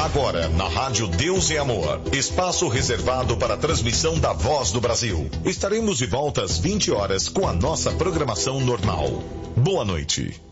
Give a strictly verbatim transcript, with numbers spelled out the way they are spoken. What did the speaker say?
Agora, na Rádio Deus e Amor, espaço reservado para a transmissão da Voz do Brasil. Estaremos de volta às vinte horas com a nossa programação normal. Boa noite.